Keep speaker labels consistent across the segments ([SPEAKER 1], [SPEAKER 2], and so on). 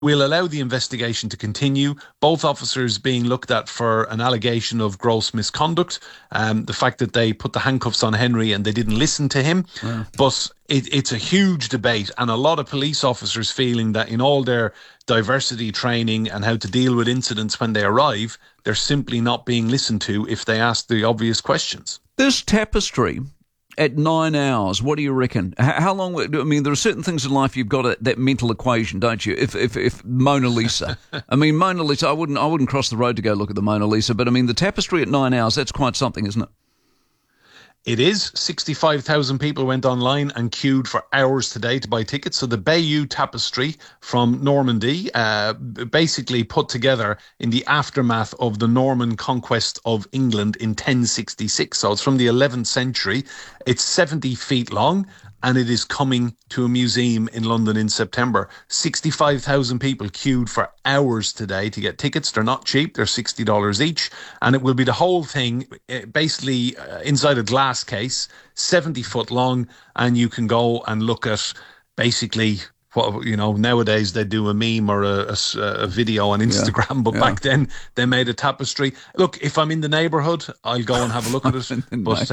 [SPEAKER 1] We'll allow the investigation to continue. Both officers being looked at for an allegation of gross misconduct. The fact that they put the handcuffs on Henry and they didn't listen to him. Yeah. But it's a huge debate, and a lot of police officers feeling that in all their diversity training and how to deal with incidents when they arrive, they're simply not being listened to if they ask the obvious questions.
[SPEAKER 2] This tapestry at 9 hours, what do you reckon? How long? I mean, there are certain things in life you've got that mental equation, don't you? If Mona Lisa, I mean, Mona Lisa, I wouldn't cross the road to go look at the Mona Lisa, but I mean, the tapestry at 9 hours, that's quite something, isn't it?
[SPEAKER 1] It is. 65,000 people went online and queued for hours today to buy tickets. So the Bayeux Tapestry from Normandy, basically put together in the aftermath of the Norman conquest of England in 1066. So it's from the 11th century. It's 70 feet long, and it is coming to a museum in London in September. 65,000 people queued for hours today to get tickets. They're not cheap. They're $60 each. And it will be the whole thing, basically inside a glass case, 70 foot long. And you can go and look at basically what, nowadays they do a meme or a video on Instagram, but back then they made a tapestry. Look, if I'm in the neighbourhood, I'll go and have a look at it. But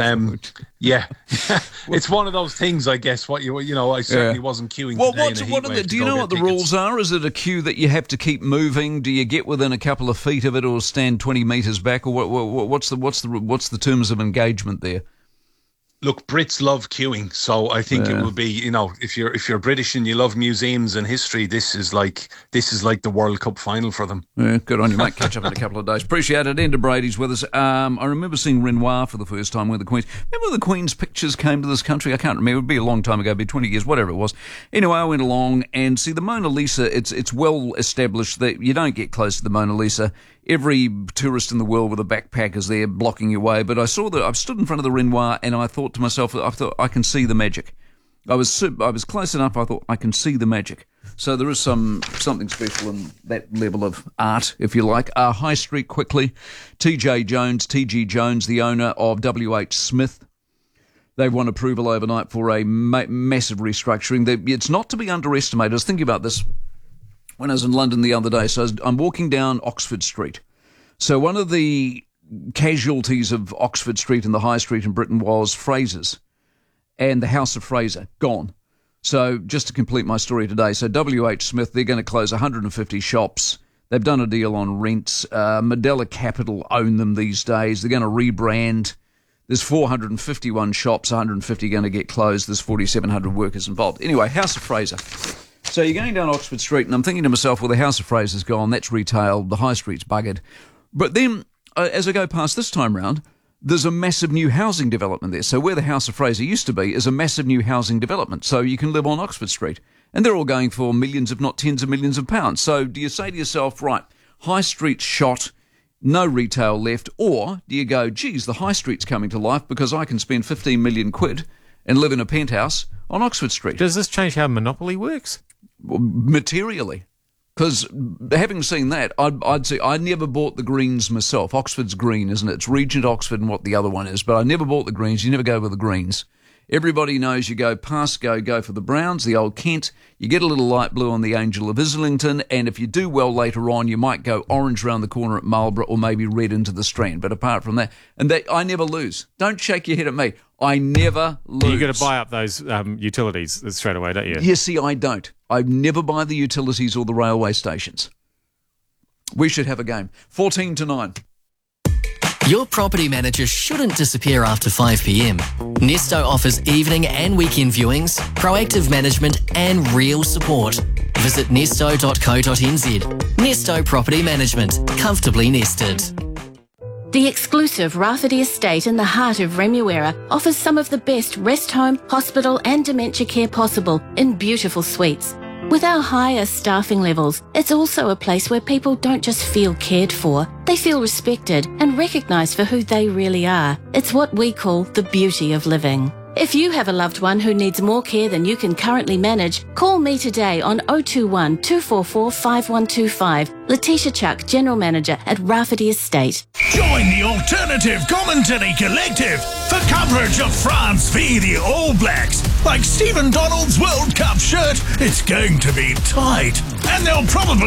[SPEAKER 1] it's one of those things, I guess. I certainly wasn't queuing today.
[SPEAKER 2] Do you know what the rules are? Is it a queue that you have to keep moving? Do you get within a couple of feet of it, or stand 20 metres back, or what's the terms of engagement there?
[SPEAKER 1] Look, Brits love queuing, so I think it will be, if you're British and you love museums and history, this is like the World Cup final for them.
[SPEAKER 2] Yeah, good on you, mate. Catch up in a couple of days. Appreciate it. Enda Brady's with us. I remember seeing Renoir for the first time with the Queen's. Remember the Queen's pictures came to this country? I can't remember. It would be a long time ago, it'd be 20 years, whatever it was. Anyway, I went along and see the Mona Lisa. It's well established that you don't get close to the Mona Lisa. Every tourist in the world with a backpack is there blocking your way. But I saw that I've stood in front of the Renoir and I thought to myself, I can see the magic. I was close enough. I thought I can see the magic. So there is something special in that level of art, if you like. High Street quickly. TG Jones, the owner of WH Smith. They've won approval overnight for a massive restructuring. It's not to be underestimated. I was thinking about this when I was in London the other day. So I'm walking down Oxford Street. So one of the casualties of Oxford Street and the High Street in Britain was Fraser's and the House of Fraser, gone. So just to complete my story today, so WH Smith, they're going to close 150 shops. They've done a deal on rents. Medela Capital own them these days. They're going to rebrand. There's 451 shops, 150 going to get closed. There's 4,700 workers involved. Anyway, House of Fraser. So you're going down Oxford Street, and I'm thinking to myself, well, the House of Fraser's gone, that's retail, the High Street's buggered. But then, as I go past this time round, there's a massive new housing development there. So where the House of Fraser used to be is a massive new housing development. So you can live on Oxford Street. And they're all going for millions, if not tens of millions of pounds. So do you say to yourself, right, High Street's shot, no retail left, or do you go, geez, the High Street's coming to life because I can spend 15 million quid and live in a penthouse on Oxford Street?
[SPEAKER 3] Does this change how Monopoly works?
[SPEAKER 2] Materially. Because having seen that, I'd say I never bought the greens myself. Oxford's green, isn't it? It's Regent Oxford and what the other one is. But I never bought the greens. You never go with the greens. Everybody knows you go past, go for the browns, the old Kent. You get a little light blue on the Angel of Islington. And if you do well later on, you might go orange round the corner at Marlborough or maybe red into the Strand. But apart from that, I never lose. Don't shake your head at me. I never lose.
[SPEAKER 3] You've got to buy up those utilities straight away, don't you?
[SPEAKER 2] Yeah, see, I don't. I never buy the utilities or the railway stations. We should have a game. 14-9.
[SPEAKER 4] Your property manager shouldn't disappear after 5 p.m. Nesto offers evening and weekend viewings, proactive management and real support. Visit nesto.co.nz. Nesto Property Management. Comfortably nested.
[SPEAKER 5] The exclusive Rafferty Estate in the heart of Remuera offers some of the best rest home, hospital and dementia care possible in beautiful suites. With our higher staffing levels, it's also a place where people don't just feel cared for, they feel respected and recognised for who they really are. It's what we call the beauty of living. If you have a loved one who needs more care than you can currently manage, call me today on 021 244 5125. Letitia Chuck, General Manager at Rafferty Estate.
[SPEAKER 6] Join the Alternative Commentary Collective for coverage of France v the All Blacks. Like Stephen Donald's World Cup shirt, it's going to be tight. And they'll probably